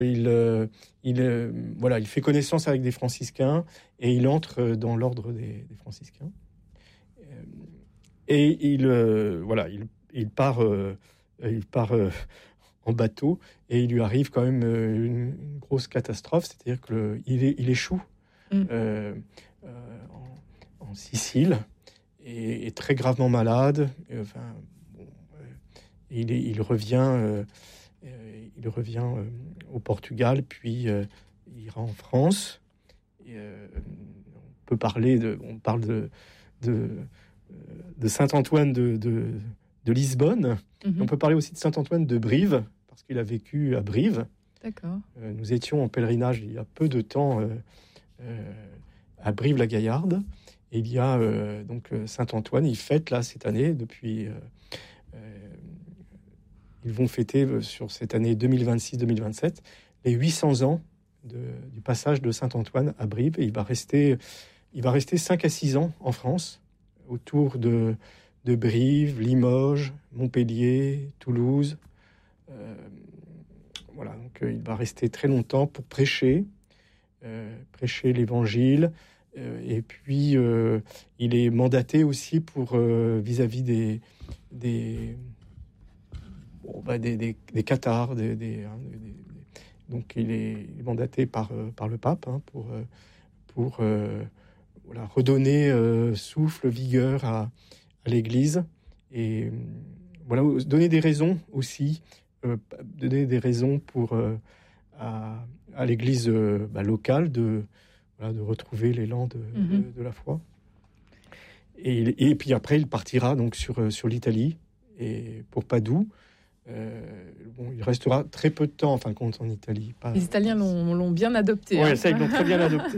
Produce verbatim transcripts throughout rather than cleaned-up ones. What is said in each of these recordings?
Il, euh, il, euh, voilà, il fait connaissance avec des franciscains et il entre dans l'ordre des, des franciscains. Et il, euh, voilà, il, il part, euh, il part euh, en bateau et il lui arrive quand même une, une grosse catastrophe, c'est-à-dire qu'il il échoue mm. euh, euh, en, en Sicile et est très gravement malade. Et, enfin, bon, euh, il, est, il revient, euh, il revient euh, au Portugal, puis euh, il ira en France. Et, euh, on peut parler de, on parle de, de de Saint-Antoine de, de, de Lisbonne. Mm-hmm. On peut parler aussi de Saint-Antoine de Brive, parce qu'il a vécu à Brive. D'accord. Euh, nous étions en pèlerinage il y a peu de temps euh, euh, à Brive-la-Gaillarde. Et il y a euh, donc Saint-Antoine, il fête là cette année, depuis... Euh, euh, ils vont fêter euh, sur cette année deux mille vingt-six deux mille vingt-sept les huit cents ans de, du passage de Saint-Antoine à Brive. Et il va rester, il va rester cinq à six ans en France, autour de, de Brive, Limoges, Montpellier, Toulouse. Euh, voilà, donc euh, il va rester très longtemps pour prêcher, euh, prêcher l'Évangile. Euh, et puis, euh, il est mandaté aussi pour euh, vis-à-vis des des, bon, bah, des, des, des cathares. Des, des, hein, des, des, donc, il est, il est mandaté par, euh, par le pape hein, pour... Euh, pour euh, Voilà, redonner euh, souffle, vigueur à, à l'Église et euh, voilà, donner des raisons aussi, euh, donner des raisons pour euh, à, à l'Église euh, bah, locale de voilà, de retrouver l'élan de, mm-hmm. de, de la foi. Et, et puis après, il partira donc sur sur l'Italie et pour Padoue. Euh, bon, il restera très peu de temps en fin de compte en Italie. Pas, Les Italiens l'ont, l'ont bien adopté. Oui, hein. ça ils l'ont très bien adopté.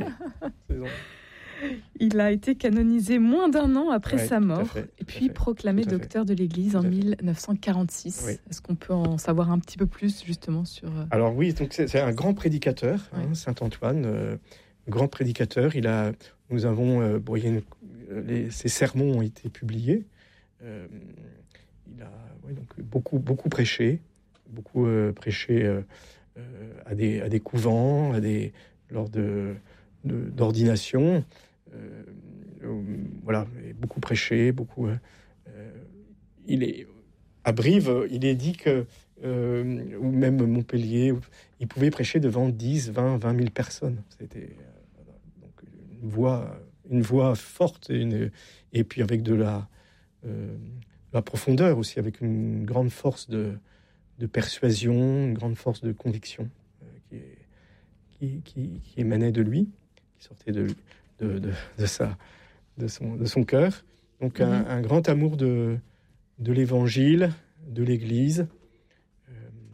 Il a été canonisé moins d'un an après ouais, sa mort fait, et puis proclamé docteur de l'Église en dix-neuf cent quarante-six. Oui. Est-ce qu'on peut en savoir un petit peu plus justement sur... Alors oui, donc c'est, c'est un grand prédicateur, ouais. hein, Saint-Antoine, euh, grand prédicateur. Il a, nous avons, euh, bon, il y a une, les, ses sermons ont été publiés. Euh, il a ouais, donc beaucoup, beaucoup prêché, beaucoup euh, prêché euh, euh, à des, à des couvents, à des lors de, de d'ordination. Euh, euh, voilà, beaucoup prêché, beaucoup. Euh, il est à Brive, il est dit que, euh, ou même Montpellier, il pouvait prêcher devant dix, vingt, vingt mille personnes. C'était euh, donc une voix, une voix forte, et, une, et puis avec de la, euh, la profondeur aussi, avec une grande force de, de persuasion, une grande force de conviction euh, qui, est, qui, qui, qui émanait de lui, qui sortait de lui. De, de, de, sa, de, son, de son cœur. Donc mmh. un, un grand amour de, de l'Évangile, de l'Église. Euh,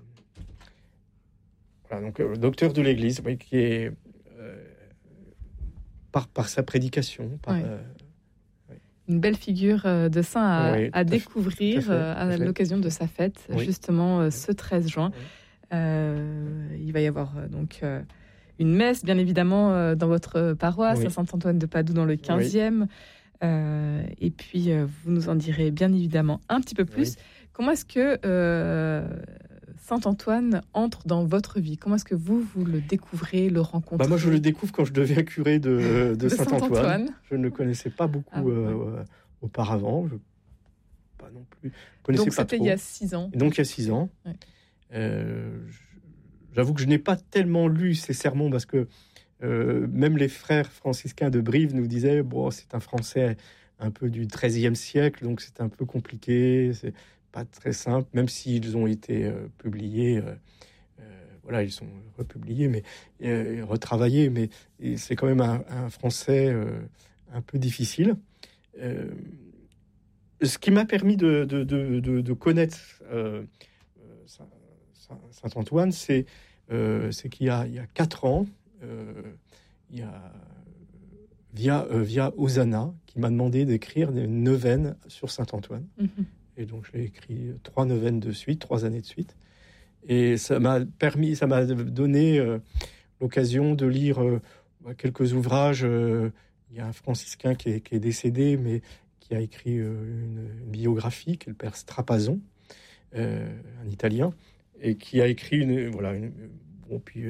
voilà, donc euh, docteur de l'Église, oui, qui est euh, par, par sa prédication. Par, oui. euh, oui. Une belle figure de saint à, oui, à découvrir fait, à, à l'occasion de sa fête, oui. justement oui. ce treize juin. Oui. Euh, il va y avoir donc... Euh, une messe, bien évidemment, euh, dans votre paroisse, oui. à Saint-Antoine de Padoue, dans le quinzième. Oui. Euh, et puis, euh, vous nous en direz, bien évidemment, un petit peu plus. Oui. Comment est-ce que euh, Saint-Antoine entre dans votre vie ? Comment est-ce que vous, vous le découvrez, le rencontrez ? Bah moi, je le découvre quand je deviens curé de, de, de Saint-Antoine. Saint-Antoine. Je ne le connaissais pas beaucoup ah, euh, ouais. auparavant. Je, pas non plus. Je connaissais donc, pas c'était trop. il y a six ans. Et donc, il y a six ans. Ouais. Euh, je, J'avoue que je n'ai pas tellement lu ces sermons parce que euh, même les frères franciscains de Brive nous disaient bon, c'est un français un peu du treizième siècle, donc c'est un peu compliqué, c'est pas très simple, même s'ils ont été euh, publiés, euh, euh, voilà, ils sont republiés, mais euh, retravaillés, mais c'est quand même un, un français euh, un peu difficile. Euh, ce qui m'a permis de, de, de, de, de connaître euh, ça, Saint-Antoine, c'est, euh, c'est qu'il y a, il y a quatre ans, euh, il y a via, euh, via Hosanna, qui m'a demandé d'écrire une neuvaine sur Saint-Antoine. Mm-hmm. Et donc, j'ai écrit trois neuvaines de suite, trois années de suite. Et ça m'a permis, ça m'a donné euh, l'occasion de lire euh, quelques ouvrages. Euh, il y a un franciscain qui est, qui est décédé, mais qui a écrit euh, une, une biographie, qui est le père Strapazon, euh, un Italien, et qui a écrit une, voilà, une, Bon, puis